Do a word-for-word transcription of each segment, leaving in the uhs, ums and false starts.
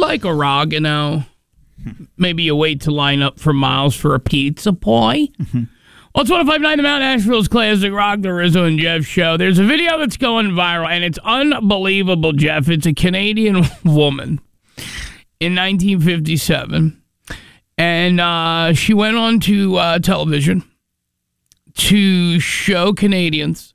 like oregano? Maybe you wait to line up for miles for a pizza pie? Mm-hmm. Well, it's one oh five point nine The Mount Asheville's Classic Rock, the Rizzo and Jeff show. There's a video that's going viral, and it's unbelievable, Jeff. It's a Canadian woman in nineteen fifty-seven, and uh, she went on to uh, television to show Canadians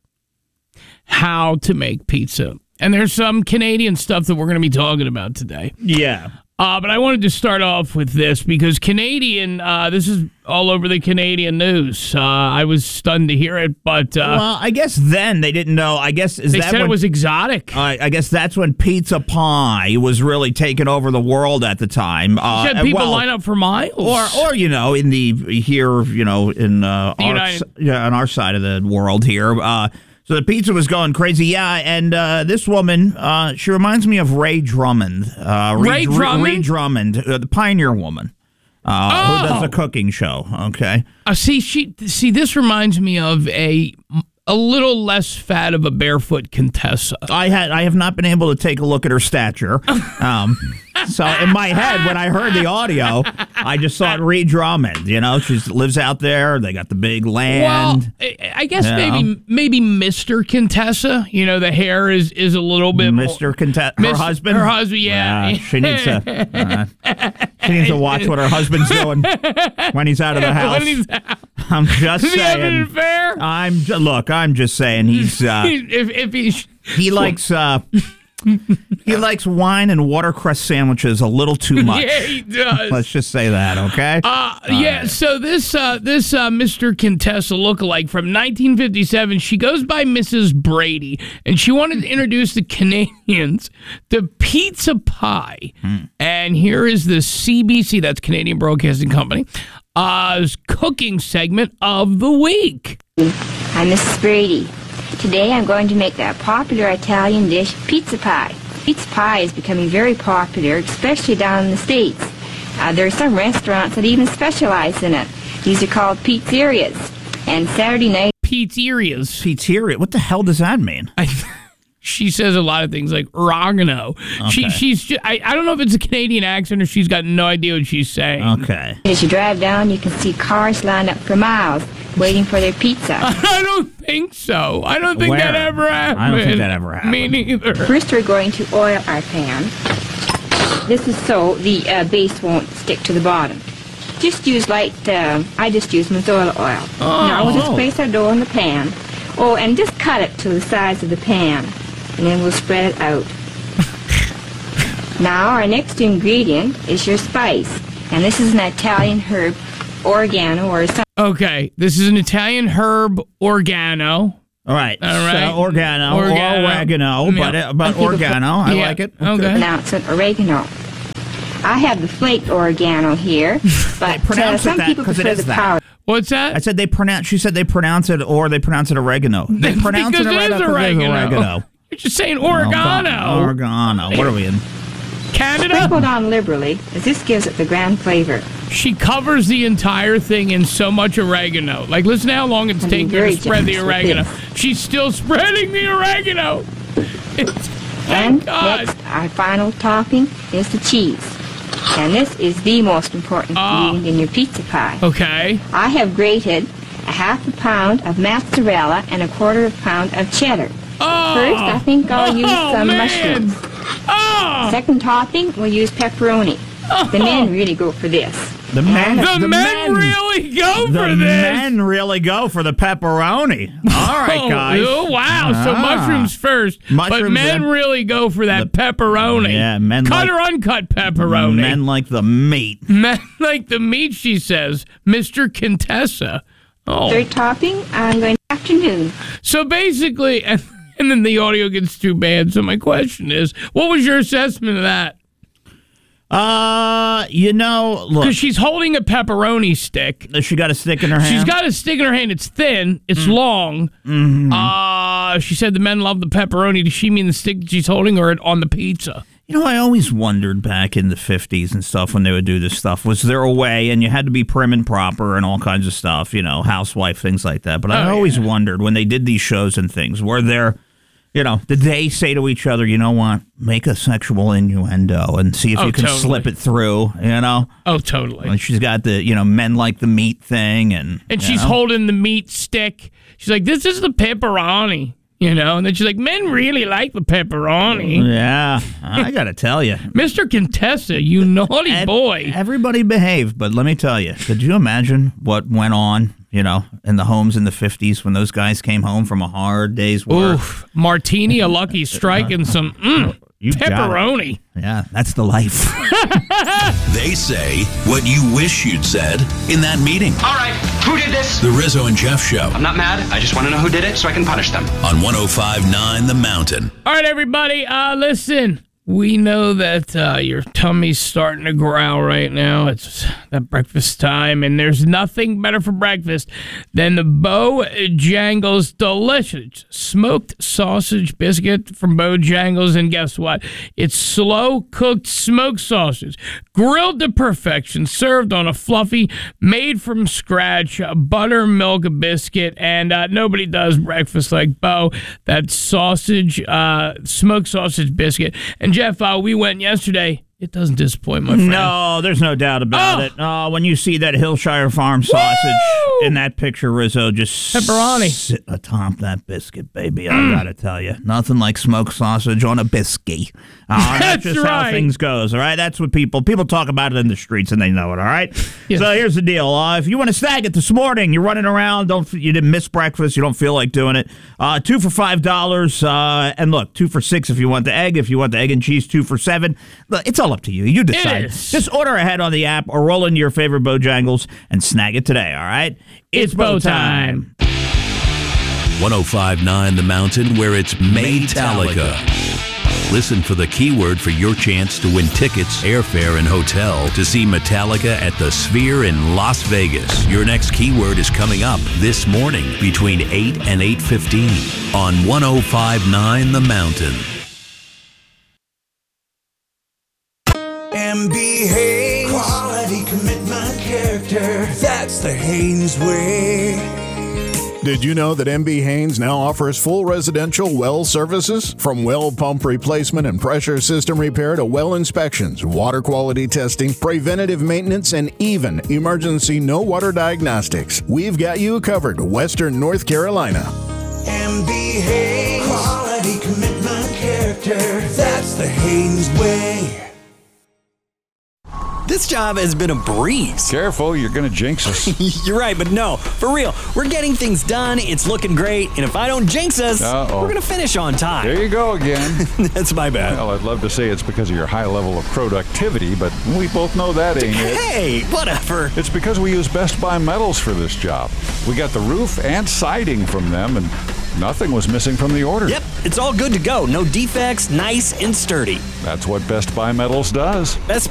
how to make pizza. And there's some Canadian stuff that we're going to be talking about today. Yeah. Uh, but I wanted to start off with this because Canadian, uh, this is all over the Canadian news. Uh, I was stunned to hear it, but... Uh, well, I guess then they didn't know. I guess is they that said when, it was exotic. Uh, I guess that's when pizza pie was really taking over the world at the time. Uh, Said people well, line up for miles. Or, or you know, in the here, you know, in uh, our, United- yeah, on our side of the world here. Uh, So the pizza was going crazy, yeah. And uh, this woman, uh, she reminds me of Ray Drummond. Uh, Ray Drummond? Ray Drummond, uh, the Pioneer Woman, uh, Oh. who does the cooking show. Okay. Uh, see, she see. This reminds me of a a little less fat of a barefoot Contessa. I had I have not been able to take a look at her stature. Um, so in my head, when I heard the audio, I just thought Ray Drummond. You know, she lives out there. They got the big land. Well, I I guess Yeah. maybe maybe Mister Contessa. You know, the hair is is a little bit Mister more- Contessa, her Miss- husband. her husband, yeah. Yeah, she needs to. Uh, she needs to watch what her husband's doing when he's out of the house. When he's out. I'm just Is he having saying. an affair? I'm ju- look. I'm just saying he's. Uh, if if he he likes. Uh, he likes wine and watercress sandwiches a little too much. yeah, he does. Let's just say that, okay? Uh, yeah, right. so this uh, this uh, Mister Contessa lookalike from nineteen fifty-seven, she goes by Missus Brady, and she wanted to introduce the Canadians to pizza pie. Hmm. And here is the C B C, that's Canadian Broadcasting Company, uh, cooking segment of the week. I'm Missus Brady. Today I'm going to make that popular Italian dish, pizza pie. Pizza pie is becoming very popular, especially down in the States. Uh, there are some restaurants that even specialize in it. These are called pizzerias. And Saturday night... Pizzerias. Pizzeria. What the hell does that mean? I, she says a lot of things like oregano. She, Okay. she's just, I, I don't know if it's a Canadian accent or she's got no idea what she's saying. Okay. As you drive down, you can see cars lined up for miles, waiting for their pizza. I don't think so. I don't think Where? that ever happened. I don't think that ever happened. Me neither. First, we're going to oil our pan. This is so the uh, base won't stick to the bottom. Just use light, uh, I just use Mazola oil. Now we'll just place our dough in the pan. Oh, and just cut it to the size of the pan. And then we'll spread it out. Now our next ingredient is your spice. And this is an Italian herb, oregano, or some... Okay, this is an Italian herb oregano. All right. All right. So organo, Oregano. or oregano, Yeah. but, uh, but Okay, organo. I Yeah. like it. Okay. pronounce it oregano. I have the flaked oregano here, but uh, pronounce it some that people 'cause it prefer is the that. powder. What's that? I said they pronounce. She said they pronounce it, or they pronounce it oregano. They pronounce because it it is oregano. 'cause it is oregano. oregano. You're just saying Oh, oregano. God. Oregano. What are we in? Canada? Sprinkled on liberally, as this gives it the grand flavor. She covers the entire thing in so much oregano. Like, listen to how long it's I'm taking her very to spread the generous with oregano. this. She's still spreading the oregano. It's, thank And God. next, our final topping is the cheese. And this is the most important Ah. ingredient in your pizza pie. Okay. I have grated a half a pound of mozzarella and a quarter of a pound of cheddar. Oh. First, I think I'll use Oh, some man. mushrooms. Oh. Second topping, we'll use pepperoni. The men really go for this. The men. The, the men, really go The for this. men really go for the pepperoni. All right, Oh, guys. Oh, wow. So Ah. mushrooms first. but Mushrooms men and- really go for that The- pepperoni. Yeah, men Cut like- or uncut pepperoni. Men like the meat. Men like the meat, she says. Mister Contessa. Oh. Third topping, I'm going to afternoon. So basically, and, and then the audio gets too bad. So my question is, what was your assessment of that? Uh, you know, look, Because she's holding a pepperoni stick. she got a stick in her hand. She's got a stick in her hand. It's thin. It's long. Mm-hmm. Uh, she said the men love the pepperoni. Does she mean the stick that she's holding or on the pizza? You know, I always wondered back in the fifties and stuff when they would do this stuff. Was there a way, and you had to be prim and proper and all kinds of stuff, you know, housewife, things like that. But I Oh, always yeah. wondered when they did these shows and things, were there You know, did they say to each other, you know what, make a sexual innuendo and see if Oh, you can totally. slip it through, you know? Oh, totally. And she's got the, you know, men like the meat thing. And And you she's know? holding the meat stick. She's like, this is the pepperoni, you know? And then she's like, men really like the pepperoni. Yeah, I got to tell you. Mister Contessa, you naughty Ed- boy. Everybody behaved, but let me tell you, could you imagine what went on, you know, in the homes in the fifties when those guys came home from a hard day's work? Oof. Martini, a lucky strike, and some mm, You got it. pepperoni. Yeah, that's the life. They say what you wish you'd said in that meeting. All right, who did this? The Rizzo and Jeff Show I'm not mad. I just want to know who did it so I can punish them. on one oh five point nine The Mountain. All right, everybody, uh, listen. We know that uh, your tummy's starting to growl right now. It's that breakfast time, and there's nothing better for breakfast than the Bojangles delicious smoked sausage biscuit from Bojangles. And guess what? It's slow-cooked smoked sausage, grilled to perfection, served on a fluffy, made-from-scratch buttermilk biscuit. And uh, nobody does breakfast like Bo. That sausage, uh, smoked sausage biscuit. And Jeff, uh, we went yesterday. It doesn't disappoint, my friend. No, there's no doubt about Oh. it. Oh, when you see that Hillshire Farm sausage Woo! in that picture, Rizzo, just Pepperoni. sit atop that biscuit, baby. I gotta tell you, nothing like smoked sausage on a biscuit. Uh, that's That's just right. how things goes. All right, that's what people people talk about it in the streets, and they know it. All right. Yes. So here's the deal. Uh, if you want to snag it this morning, you're running around, don't you didn't miss breakfast, you don't feel like doing it. Uh, two for five dollars, uh, and look, two for six if you want the egg. If you want the egg and cheese, two for seven. Look, it's all up to you. You decide. is. Just order ahead on the app or roll into your favorite Bojangles and snag it today. All right. It's Bo time. one oh five point nine The Mountain, where it's Maytalica. Listen for the keyword for your chance to win tickets, airfare, and hotel to see Metallica at the Sphere in Las Vegas. Your next keyword is coming up this morning between eight and eight fifteen on one oh five point nine The Mountain. M B Haynes. Quality, commitment, character. That's the Haynes way. Did you know that M B Haynes now offers full residential well services? From well pump replacement and pressure system repair to well inspections, water quality testing, preventative maintenance, and even emergency no water diagnostics. We've got you covered, Western North Carolina. M B Haynes. Quality, commitment, character. That's the Haynes way. This job has been a breeze. Careful, you're going to jinx us. You're right, but no, for real. We're getting things done, it's looking great, and if I don't jinx us, Uh-oh. we're going to finish on time. There you go again. That's my bad. Well, I'd love to say it's because of your high level of productivity, but we both know that ain't it. Hey, whatever. It's because we use Best Buy metals for this job. We got the roof and siding from them, and nothing was missing from the order. Yep, it's all good to go. No defects, nice and sturdy. That's what Best Buy metals does. Best